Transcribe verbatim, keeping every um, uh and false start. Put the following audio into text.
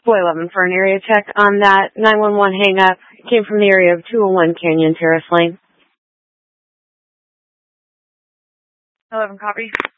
four eleven for an area check on that nine one one hang-up. It came from the area of two oh one Canyon Terrace Lane. eleven copy.